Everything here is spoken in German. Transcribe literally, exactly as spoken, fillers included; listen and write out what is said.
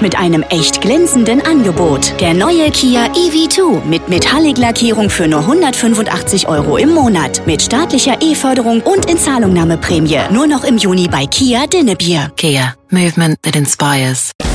und mit einem echt glänzenden Angebot. Der neue Kia E V zwei mit Metallic-Lackierung für nur hundertfünfundachtzig Euro im Monat. Mit staatlicher E-Förderung und Inzahlungnahmeprämie. Nur noch im Juni bei Kia Dinnebier. Kia. Movement that inspires.